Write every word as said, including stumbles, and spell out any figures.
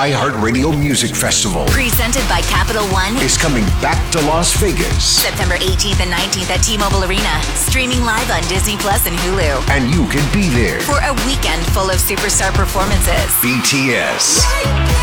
iHeartRadio Music Festival. Presented by Capital One. Is coming back to Las Vegas. September eighteenth and nineteenth at T-Mobile Arena. Streaming live on Disney Plus and Hulu. And you can be there. For a weekend full of superstar performances. B T S.